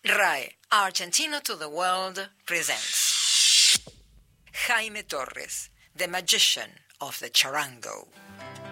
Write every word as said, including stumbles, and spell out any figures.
R A E, Argentino to the World presents Jaime Torres, the magician of the charango.